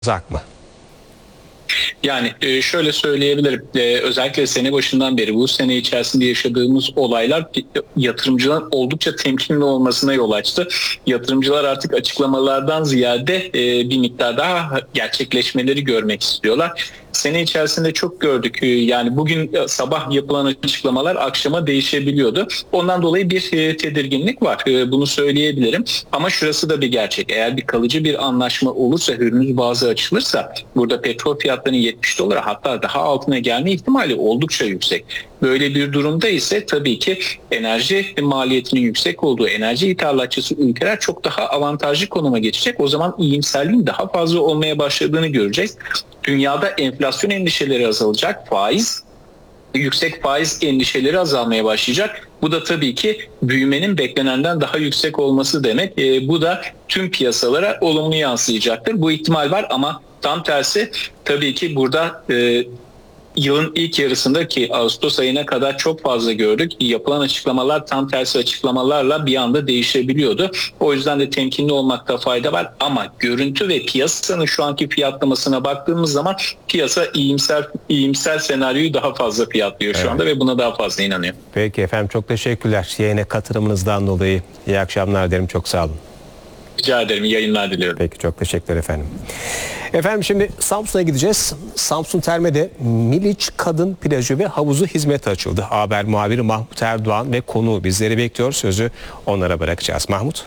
Uzak mı? Yani şöyle söyleyebilirim. Özellikle sene başından beri bu sene içerisinde yaşadığımız olaylar yatırımcıların oldukça temkinli olmasına yol açtı. Yatırımcılar artık açıklamalardan ziyade bir miktar daha gerçekleşmeleri görmek istiyorlar. Sene içerisinde çok gördük. Yani bugün sabah yapılan açıklamalar akşama değişebiliyordu. Ondan dolayı bir tedirginlik var. Bunu söyleyebilirim. Ama şurası da bir gerçek. Eğer bir kalıcı bir anlaşma olursa, Hürmüz Boğazı açılırsa burada petrol fiyatlarının 70 dolara hatta daha altına gelme ihtimali oldukça yüksek. Böyle bir durumda ise tabii ki enerji maliyetinin yüksek olduğu enerji ithalatçısı ülkeler çok daha avantajlı konuma geçecek. O zaman iyimserliğin daha fazla olmaya başladığını göreceğiz. Dünyada enflasyon endişeleri azalacak, yüksek faiz endişeleri azalmaya başlayacak. Bu da tabii ki büyümenin beklenenden daha yüksek olması demek. Bu da tüm piyasalara olumlu yansıyacaktır. Bu ihtimal var ama tam tersi tabii ki burada yılın ilk yarısında ki Ağustos ayına kadar çok fazla gördük. Yapılan açıklamalar tam tersi açıklamalarla bir anda değişebiliyordu. O yüzden de temkinli olmakta fayda var. Ama görüntü ve piyasanın şu anki fiyatlamasına baktığımız zaman piyasa iyimser senaryoyu daha fazla fiyatlıyor şu anda ve buna daha fazla inanıyor. Peki efendim, çok teşekkürler. Yayına katılımınızdan dolayı iyi akşamlar derim. Çok sağ olun. Rica ederim. İyi yayınlar diliyorum. Peki, çok teşekkürler efendim. Efendim şimdi Samsun'a gideceğiz. Samsun Terme'de Miliç Kadın Plajı ve Havuzu hizmete açıldı. Haber muhabiri Mahmut Erdoğan ve konuğu bizleri bekliyor. Sözü onlara bırakacağız. Mahmut.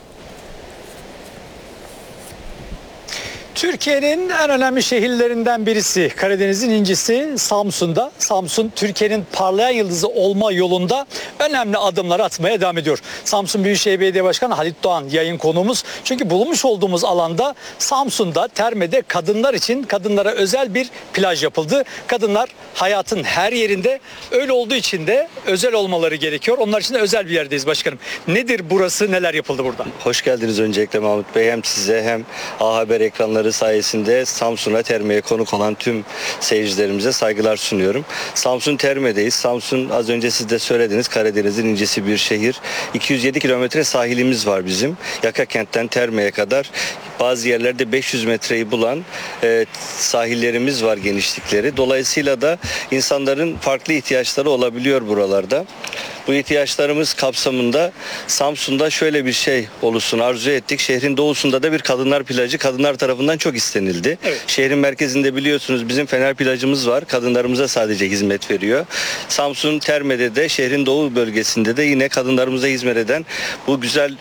Türkiye'nin en önemli şehirlerinden birisi, Karadeniz'in incisi Samsun'da. Samsun, Türkiye'nin parlayan yıldızı olma yolunda önemli adımlar atmaya devam ediyor. Samsun Büyükşehir Belediye Başkanı Halit Doğan yayın konuğumuz. Çünkü bulunmuş olduğumuz alanda Samsun'da, Terme'de kadınlar için kadınlara özel bir plaj yapıldı. Kadınlar hayatın her yerinde, öyle olduğu için de özel olmaları gerekiyor. Onlar için de özel bir yerdeyiz başkanım. Nedir burası, neler yapıldı burada? Hoş geldiniz öncelikle Mahmut Bey. Hem size hem A Haber ekranları sayesinde Samsun'a, Terme'ye konuk olan tüm seyircilerimize saygılar sunuyorum. Samsun Terme'deyiz. Samsun, az önce siz de söylediniz, Karadeniz'in incisi bir şehir. 207 kilometre sahilimiz var bizim. Yakakent'ten Terme'ye kadar. Bazı yerlerde 500 metreyi bulan sahillerimiz var, genişlikleri. Dolayısıyla da insanların farklı ihtiyaçları olabiliyor buralarda. Bu ihtiyaçlarımız kapsamında Samsun'da şöyle bir şey oluşsun arzu ettik. Şehrin doğusunda da bir kadınlar plajı kadınlar tarafından çok istenildi. Evet. Şehrin merkezinde biliyorsunuz bizim Fener plajımız var. Kadınlarımıza sadece hizmet veriyor. Samsun Terme'de de şehrin doğu bölgesinde de yine kadınlarımıza hizmet eden bu güzel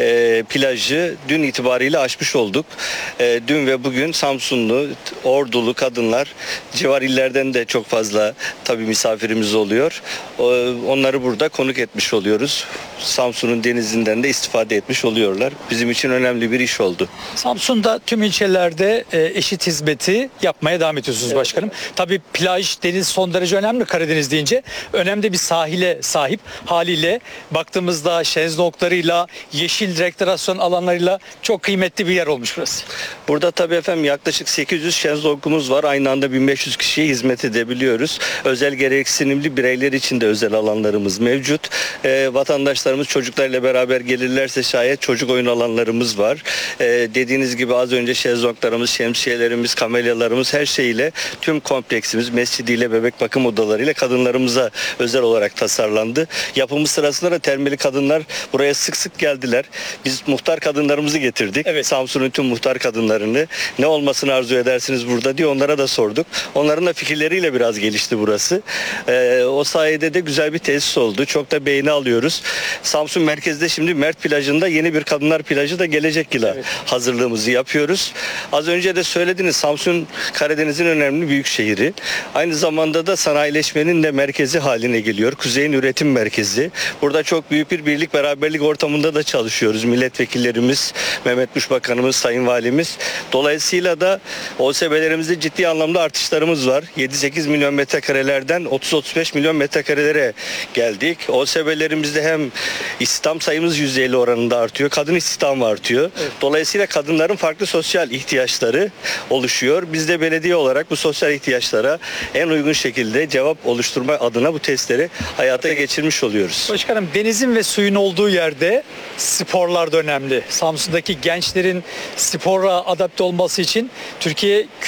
plajı dün itibariyle açmış olduk. Dün ve bugün Samsunlu, Ordulu kadınlar, civar illerden de çok fazla tabii misafirimiz oluyor. Onları burada konuk etmiş oluyoruz. Samsun'un denizinden de istifade etmiş oluyorlar. Bizim için önemli bir iş oldu. Samsun'da tüm ilçelerde eşit hizmeti yapmaya devam ediyorsunuz başkanım. Tabii plaj, deniz son derece önemli Karadeniz deyince. Önemli bir sahile sahip haliyle baktığımızda şezlonglarıyla, yeşil rekreasyon alanlarıyla çok kıymetli bir yer olmuş burası. Burada tabii efendim yaklaşık 800 şezlongumuz var. Aynı anda 1500 kişiye hizmet edebiliyoruz. Özel gereksinimli bireyler için de özel alanlarımız mevcut. Vatandaşlarımız çocuklarıyla beraber gelirlerse şayet çocuk oyun alanlarımız var. Dediğiniz gibi az önce şezlonglarımız, şemsiyelerimiz, kamelyalarımız her şeyiyle tüm kompleksimiz mescidiyle, bebek bakım odalarıyla kadınlarımıza özel olarak tasarlandı. Yapımı sırasında da Termeli kadınlar buraya sık sık geldiler. Biz muhtar kadınlarımızı getirdik. Evet. Samsun'un tüm muhtar kadınlarını ne olmasını arzu edersiniz burada diye onlara da sorduk. Onların da fikirleriyle biraz gelişti burası. O sayede de güzel bir tesis oldu. Çok da beğeni alıyoruz. Samsun merkezde şimdi Mert plajında yeni bir kadınlar plajı da gelecek yıla hazırlığımızı yapıyoruz. Az önce de söylediniz, Samsun Karadeniz'in önemli büyük şehri. Aynı zamanda da sanayileşmenin de merkezi haline geliyor. Kuzeyin üretim merkezi. Burada çok büyük bir birlik beraberlik ortamında da çalışıyoruz. Milletvekillerimiz, Mehmet Muş Bakanımız, Sayın Valimiz. Dolayısıyla da OSB'lerimizde ciddi anlamda artışlarımız var. 7-8 milyon metrekarelerden 30-35 milyon metrekarelere geldik. OSB'lerimizde hem istihdam sayımız %50 oranında artıyor. Kadın istihdamı artıyor. Dolayısıyla kadınların farklı sosyal ihtiyaçları oluşuyor. Biz de belediye olarak bu sosyal ihtiyaçlara en uygun şekilde cevap oluşturma adına bu testleri hayata geçirmiş oluyoruz. Başkanım, denizin ve suyun olduğu yerde sporlar da önemli. Samsun'daki gençlerin spora adapte olması için Türkiye